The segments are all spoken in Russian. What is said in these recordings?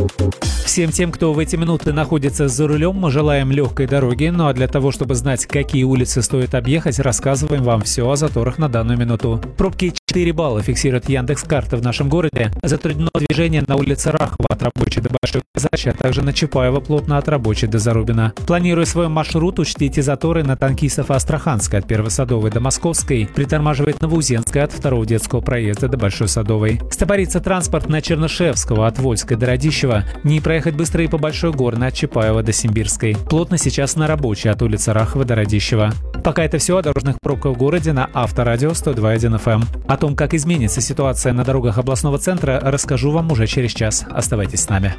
Всем тем, кто в эти минуты находится за рулем, мы желаем легкой дороги. Ну а для того, чтобы знать, какие улицы стоит объехать, рассказываем вам все о заторах на данную минуту. Пробки 4 балла фиксирует Яндекс.Карта в нашем городе. Затруднено движение на улице Рахова от Рабочей до Большой Казачьей, а также на Чапаева плотно от Рабочей до Зарубина. Планируя свой маршрут, учтите заторы на Танкистов и Астраханской от Первой Садовой до Московской. Притормаживает Новоузенская от Второго детского проезда до Большой Садовой. Стопорится транспорт на Чернышевского от Вольской до Радищева. Не проехать быстро и по Большой Горной от Чапаева до Симбирской. Плотно сейчас на Рабочей от улицы Рахова до Радищева. Пока это все о дорожных пробках в городе на Авторадио 102.1 FM. О том, как изменится ситуация на дорогах областного центра, расскажу вам уже через час. Оставайтесь с нами.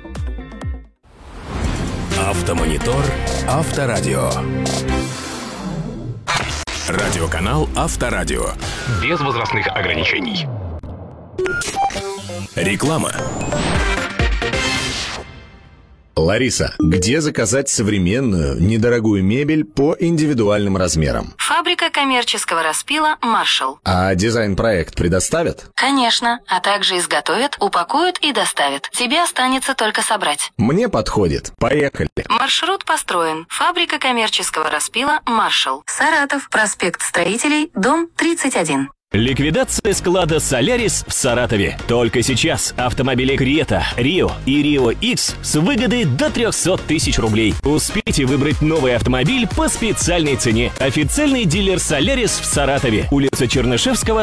Автомонитор Авторадио. Радиоканал Авторадио. Без возрастных ограничений. Реклама. Лариса, где заказать современную, недорогую мебель по индивидуальным размерам? Фабрика коммерческого распила «Маршалл». А дизайн-проект предоставят? Конечно, а также изготовят, упакуют и доставят. Тебе останется только собрать. Мне подходит. Поехали. Маршрут построен. Фабрика коммерческого распила «Маршалл». Саратов, проспект Строителей, дом 31. Ликвидация склада «Солярис» в Саратове. Только сейчас автомобили «Крета», «Рио» и «Рио X с выгодой до 300 тысяч рублей. Успейте выбрать новый автомобиль по специальной цене. Официальный дилер «Солярис» в Саратове. Улица Чернышевского,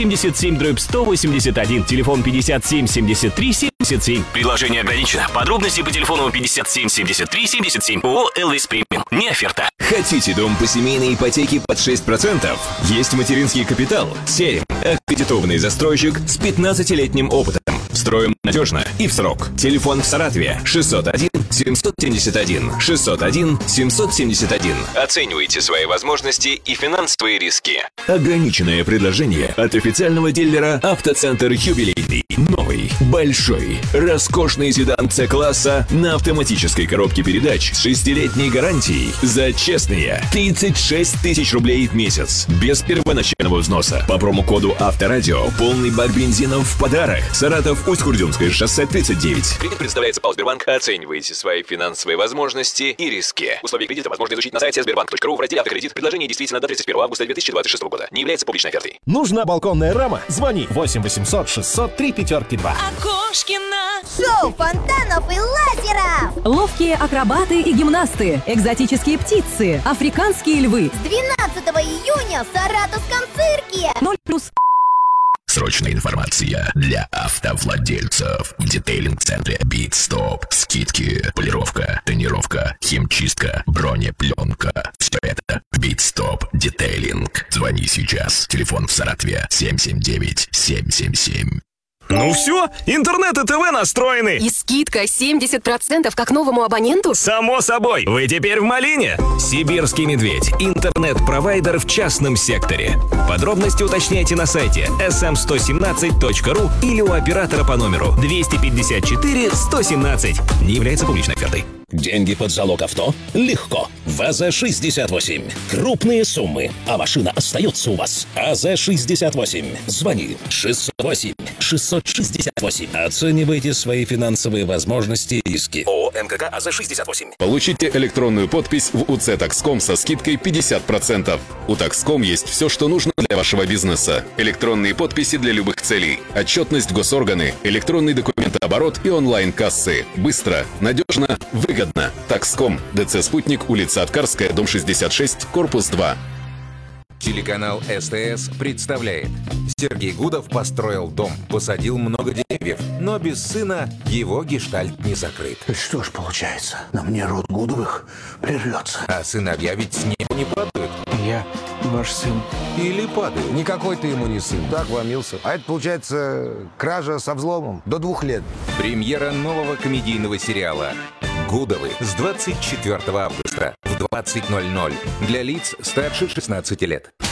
177/181. Телефон 57 73 77. Предложение ограничено. Подробности по телефону 57 73 77. ООО «Элвис Премиум». Не оферта. Хотите дом по семейной ипотеке под 6%? Есть материнский капитал. Серим. Аккредитованный застройщик с 15-летним опытом. Строим надежно и в срок. Телефон в Саратове 601 771 601 771. Оценивайте свои возможности и финансовые риски. Ограниченное предложение от официального дилера «Автоцентр Юбилейный». Новый, большой, роскошный седан С-класса на автоматической коробке передач с 6-летней гарантией за честные 36 тысяч рублей в месяц. Без первоначального взноса. По промокоду «Авторадио» полный бак бензина в подарок. Саратов, Усть-Курдюмское шоссе 39. Кредит предоставляется ПАО «Сбербанк». Оценивайте свои финансовые возможности и риски. Условия кредита возможно изучить на сайте sberbank.ru в разделе «Автокредит». Предложение действительно до 31 августа 2026 года. Не является публичной офертой. Нужна балконная рама? Звони 8 800 600 352. Окошкино. Шоу фонтанов и лазеров. Ловкие акробаты и гимнасты. Экзотические птицы. Африканские львы. С 12 июня в Саратовском цирке. 0+. Срочная информация для автовладельцев. В детейлинг-центре BitStop. Скидки, полировка, тонировка, химчистка, бронепленка. Все это в BitStop Detailing. Звони сейчас. Телефон в Саратове 779 777. Ну все, интернет и ТВ настроены. И скидка 70% как новому абоненту? Само собой, вы теперь в малине. Сибирский медведь. Интернет-провайдер в частном секторе. Подробности уточняйте на сайте sm117.ru или у оператора по номеру 254 117. Не является публичной офертой. Деньги под залог авто? Легко. АЗ-68. Крупные суммы, а машина остается у вас. АЗ-68. Звони 608 668. Оценивайте свои финансовые возможности и риски. ООО МКК АЗ-68. Получите электронную подпись в УЦ Такском со скидкой 50%. У Такском есть все, что нужно для вашего бизнеса. Электронные подписи для любых целей. Отчетность в госорганы, электронный документооборот и онлайн-кассы. Быстро, надежно, выгодно. Такском. ДЦ «Спутник», улица Аткарская, дом 66, корпус 2. Телеканал СТС представляет. Сергей Гудов построил дом, посадил много деревьев, но без сына его гештальт не закрыт. Что ж получается, на мне род Гудовых прервется. А сыновья ведь с неба не падают. Я ваш сын. Или падают. Никакой ты ему не сын. Так вломился. А это получается кража со взломом до 2 лет. Премьера нового комедийного сериала «Гудовы» с 24 августа в 20:00 для лиц старше 16 лет.